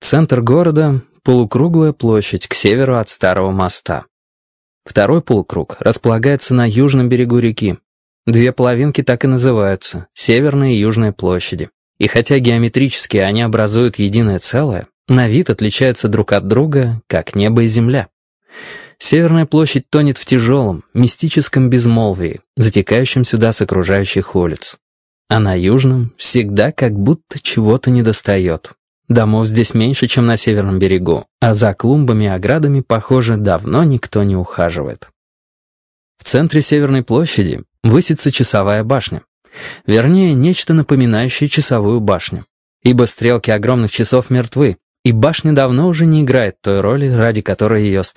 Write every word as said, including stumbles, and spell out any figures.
Центр города — полукруглая площадь к северу от Старого моста. Второй полукруг располагается на южном берегу реки. Две половинки так и называются — Северная и Южная площади. И хотя геометрически они образуют единое целое, на вид отличаются друг от друга, как небо и земля. Северная площадь тонет в тяжелом, мистическом безмолвии, затекающем сюда с окружающих улиц. А на Южном всегда как будто чего-то недостает. Домов здесь меньше, чем на северном берегу, а за клумбами и оградами, похоже, давно никто не ухаживает. В центре Северной площади высится часовая башня. Вернее, нечто напоминающее часовую башню. Ибо стрелки огромных часов мертвы, и башня давно уже не играет той роли, ради которой ее